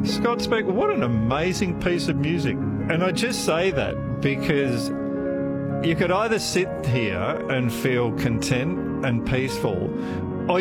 Scott Speck, what an amazing piece of music. And I just say that because you could either sit here and feel content and peaceful,